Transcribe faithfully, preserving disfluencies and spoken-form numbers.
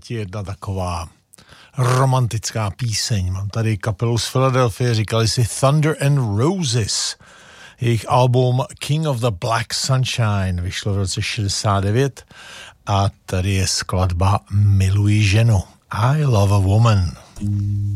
ti jedna taková romantická píseň. Mám tady kapelu z Filadelfie, říkali si Thunder and Roses. Jejich album King of the Black Sunshine vyšlo v roce šedesát devět a tady je skladba Miluji ženu. I Love a Woman.